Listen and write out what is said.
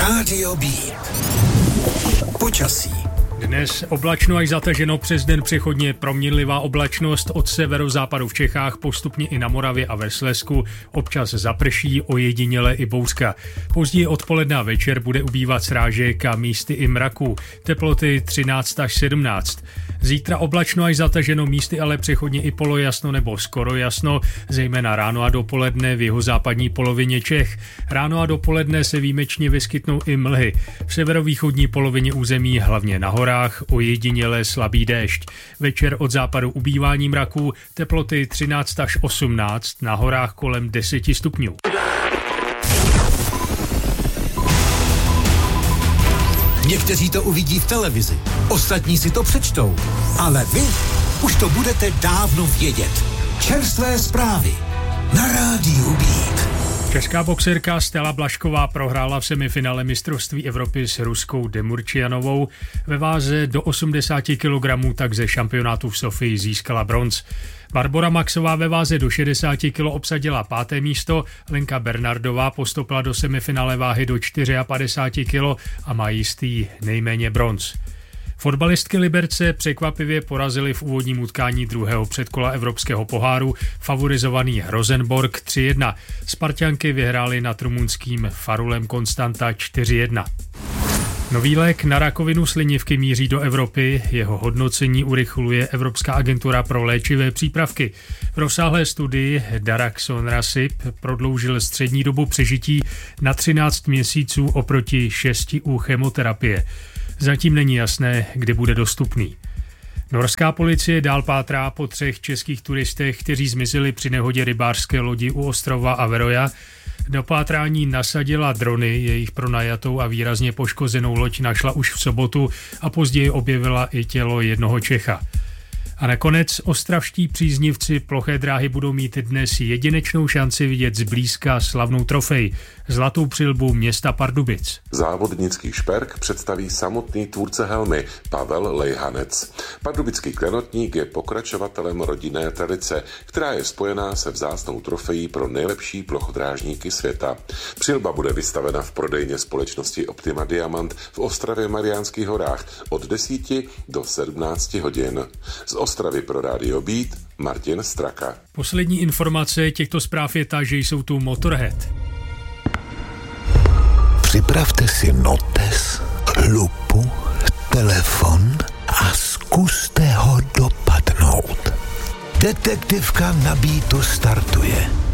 Rádio Beat. Počasí. Dnes oblačno až zataženo, přes den přechodně proměnlivá oblačnost, od severozápadu v Čechách, postupně i na Moravě a ve Slezsku, občas zaprší, ojediněle i bouřka. Později odpoledne a večer bude ubývat srážek a místy i mraků, teploty 13 až 17. Zítra oblačno až zataženo, místy ale přechodně i polojasno nebo skoro jasno, zejména ráno a dopoledne v jihozápadní polovině Čech. Ráno a dopoledne se výjimečně vyskytnou i mlhy. V severovýchodní polovině území, hlavně na horách, ojediněle slabý déšť. Večer od západu ubývání mraků, teploty 13 až 18, na horách kolem 10 stupňů. Někteří to uvidí v televizi, ostatní si to přečtou, ale vy už to budete dávno vědět. Čerstvé zprávy na Rádiu Beat. Česká boxerka Stella Blažková prohrála v semifinále mistrovství Evropy s ruskou Demurčianovou. Ve váze do 80 kg tak ze šampionátu v Sofii získala bronz. Barbora Maxová ve váze do 60 kg obsadila 5. místo, Lenka Bernardová postoupila do semifinále váhy do 54 kg a má jistý nejméně bronz. Fotbalistky Liberce překvapivě porazili v úvodním utkání druhého předkola Evropského poháru favorizovaný Rosenborg 3-1. Sparťanky vyhrály nad rumunským Farulem Konstanta 4-1. Nový lék na rakovinu slinivky míří do Evropy, jeho hodnocení urychluje Evropská agentura pro léčivé přípravky. V rozsáhlé studii Daraxonrasib prodloužil střední dobu přežití na 13 měsíců oproti 6 u chemoterapie. Zatím není jasné, kdy bude dostupný. Norská policie dál pátrá po 3 českých turistech, kteří zmizeli při nehodě rybářské lodi u ostrova Averoja. Do pátrání nasadila drony, jejich pronajatou a výrazně poškozenou loď našla už v sobotu a později objevila i tělo jednoho Čecha. A nakonec ostravští příznivci ploché dráhy budou mít dnes jedinečnou šanci vidět zblízka slavnou trofej, zlatou přilbu města Pardubic. Závodnický šperk představí samotný tvůrce helmy Pavel Lejhanec. Pardubický klenotník je pokračovatelem rodinné tradice, která je spojená se vzácnou trofejí pro nejlepší plochodrážníky světa. Přilba bude vystavena v prodejně společnosti Optima Diamant v Ostravě Mariánských horách od 10 do 17 hodin. Z Ostravy pro Rádio Beat Martin Straka. Poslední informace těchto zpráv je ta, že jsou tu Motorhead. Připravte si notes, lupu, telefon a zkuste ho dopadnout. Detektivka na Beatu startuje.